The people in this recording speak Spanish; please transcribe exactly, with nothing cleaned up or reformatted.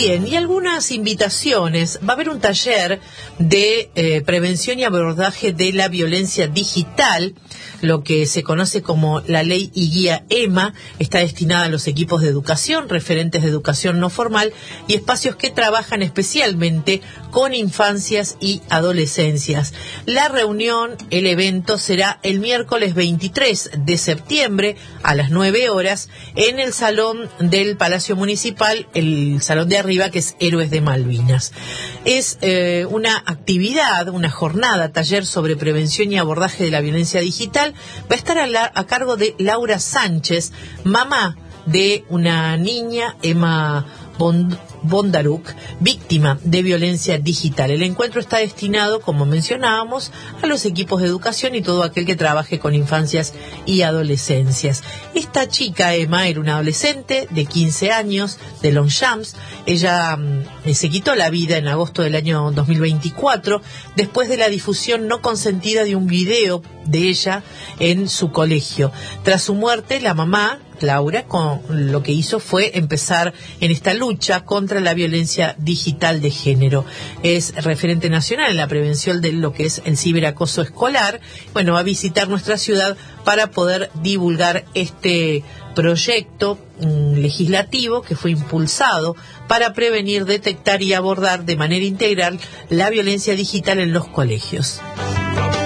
Bien, y algunas invitaciones. Va a haber un taller de eh, prevención y abordaje de la violencia digital, lo que se conoce como la ley y guía EMA. Está destinada a los equipos de educación, referentes de educación no formal y espacios que trabajan especialmente con infancias y adolescencias. La reunión, el evento, será el miércoles veintitrés de septiembre a las nueve horas en el salón del Palacio Municipal, el salón de arriba, que es Héroes de Malvinas. Es eh, una actividad, una jornada, taller sobre prevención y abordaje de la violencia digital. Va a estar a, la, a cargo de Laura Sánchez, mamá de una niña, Emma Bond, Bondaruk, víctima de violencia digital. El encuentro está destinado, como mencionábamos, a los equipos de educación y todo aquel que trabaje con infancias y adolescencias. Esta chica, Emma, era una adolescente de quince años de Longchamps. Ella mm, se quitó la vida en agosto del año dos mil veinticuatro después de la difusión no consentida de un video de ella en su colegio. Tras su muerte, la mamá, Laura, con lo que hizo fue empezar en esta lucha contra la violencia digital de género. Es referente nacional en la prevención de lo que es el ciberacoso escolar. Bueno, va a visitar nuestra ciudad para poder divulgar este proyecto um, legislativo que fue impulsado para prevenir, detectar y abordar de manera integral la violencia digital en los colegios.